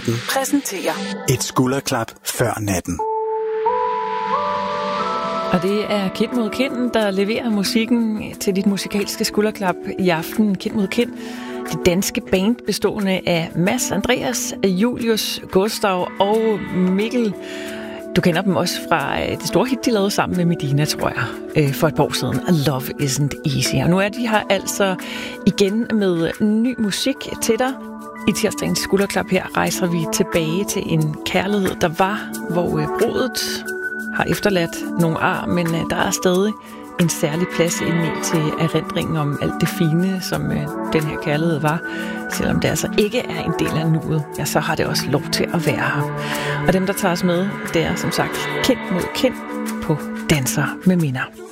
præsenterer et skulderklap før natten. Og det er Kind mod Kind, der leverer musikken til dit musikalske skulderklap i aften. Kind mod Kind. Det danske band bestående af Mads, Andreas, Julius, Gustav og Mikkel. Du kender dem også fra det store hit, de lavede sammen med Medina, tror jeg, for et par år siden. Love Isn't Easy. Og nu er de her altså igen med ny musik til dig. I tirsdagens skulderklap her rejser vi tilbage til en kærlighed, der var, hvor brudet har efterladt nogle ar, men der er stadig en særlig plads indeni til erindringen om alt det fine, som den her kærlighed var. Selvom det altså ikke er en del af nuet, ja, så har det også lov til at være her. Og dem, der tager os med, det er som sagt Kind mod Kind på Danser med Minder.